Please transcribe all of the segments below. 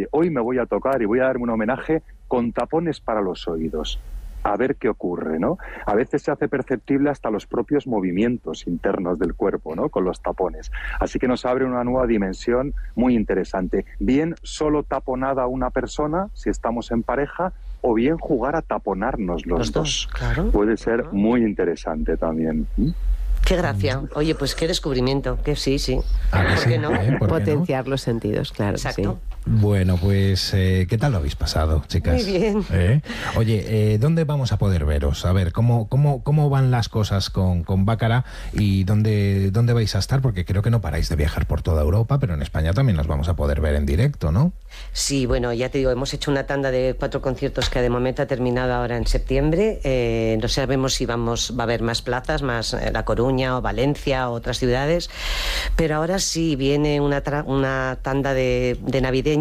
hoy me voy a tocar y voy a darme un homenaje con tapones para los oídos. A ver qué ocurre, ¿no? A veces se hace perceptible hasta los propios movimientos internos del cuerpo, ¿no? Con los tapones. Así que nos abre una nueva dimensión muy interesante. Bien solo taponada una persona, si estamos en pareja, o bien jugar a taponarnos los dos. Claro. Puede ser muy interesante también. Qué gracia. Oye, pues qué descubrimiento. Que sí. ¿Por qué no? ¿Por qué Potenciar no? los sentidos, claro. Exacto. Sí. Bueno, pues, ¿qué tal lo habéis pasado, chicas? Muy bien. Oye, ¿dónde vamos a poder veros? A ver, ¿cómo van las cosas con Bácara y dónde vais a estar? Porque creo que no paráis de viajar por toda Europa, pero en España también nos vamos a poder ver en directo, ¿no? Sí, bueno, ya te digo, hemos hecho una tanda de 4 conciertos que de momento ha terminado ahora en septiembre. No sabemos si va a haber más plazas, más La Coruña o Valencia o otras ciudades, pero ahora sí viene una tanda de navideña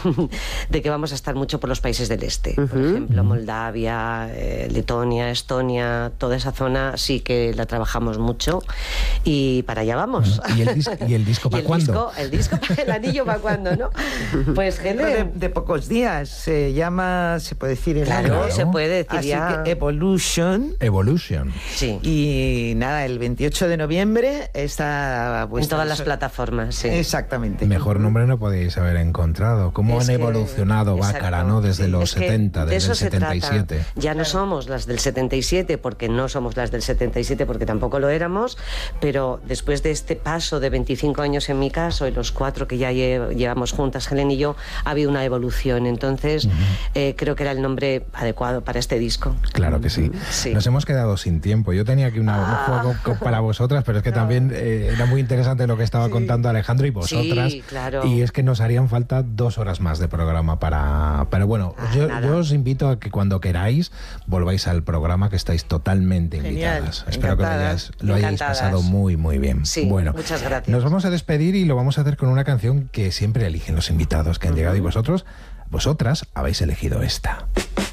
de que vamos a estar mucho por los países del este. Por ejemplo, Moldavia, Letonia, Estonia, toda esa zona sí que la trabajamos mucho y para allá vamos. ¿Y el disco para cuándo? El disco, el anillo para cuándo, ¿no? Pues dentro de pocos días se llama, se puede decir el claro, año. se puede decir así ya. que Evolution. Sí. Y nada, el 28 de noviembre está en todas las plataformas, sí. Exactamente. Mejor nombre no podéis haber encontrado. ¿Cómo han evolucionado Bácara, ¿no? Desde los 70, desde el 77. Ya no somos las del 77, porque no somos las del 77, porque tampoco lo éramos, pero después de este paso de 25 años en mi caso y los 4 que ya llevamos juntas, Helen y yo, ha habido una evolución. Entonces, creo que era el nombre adecuado para este disco. Claro que sí. Nos hemos quedado sin tiempo. Yo tenía aquí un juego para vosotras, pero es que también era muy interesante lo que estaba contando Alejandro y vosotras. Sí, claro. Y es que nos harían falta 2 horas más de programa pero bueno, yo os invito a que cuando queráis volváis al programa, que estáis totalmente invitadas. Espero que lo hayáis pasado muy, muy bien. Sí, bueno, muchas gracias. Nos vamos a despedir y lo vamos a hacer con una canción que siempre eligen los invitados que han llegado y vosotras habéis elegido esta.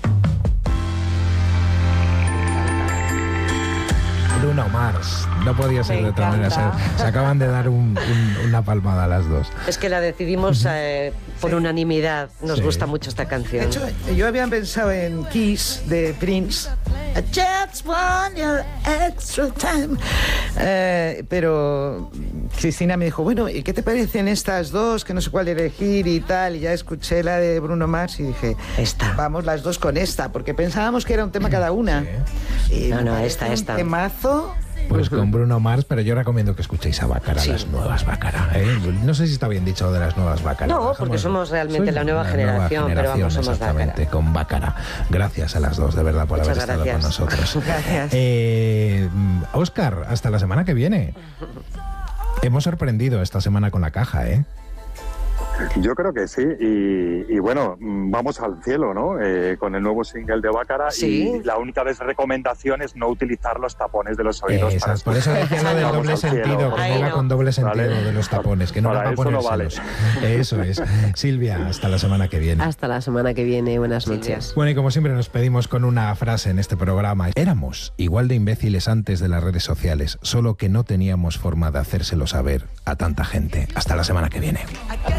Bruno Mars, no podía ser de otra manera. Se acaban de dar una palmada a las dos. Es que la decidimos por unanimidad. Nos gusta mucho esta canción. De hecho, yo había pensado en Kiss de Prince. I just want your extra time. Pero Cristina me dijo, bueno, ¿y qué te parecen estas dos? Que no sé cuál elegir y tal. Y ya escuché la de Bruno Mars y dije, vamos las dos con esta, porque pensábamos que era un tema cada una. Sí. No, esta. Un temazo. Pues con Bruno Mars, pero yo recomiendo que escuchéis a Bácara, las nuevas Bácara. No sé si está bien dicho de las nuevas Bácara. No, porque somos realmente la nueva generación, pero vamos, somos exactamente, Bácara. Con Bácara. Gracias a las dos, de verdad, por haber estado con nosotros. Gracias. Óscar, hasta la semana que viene. Hemos sorprendido esta semana con la caja, ¿eh? Yo creo que sí, y bueno, vamos al cielo, ¿no? Con el nuevo single de Bácara, y la única recomendación es no utilizar los tapones de los oídos. Por eso decía lo del doble sentido, que no iba con doble sentido de los tapones, que no era para ponérselos. Eso es. Silvia, hasta la semana que viene. Hasta la semana que viene, buenas noches. Bueno, y como siempre nos pedimos con una frase en este programa. Éramos igual de imbéciles antes de las redes sociales, solo que no teníamos forma de hacérselo saber a tanta gente. Hasta la semana que viene.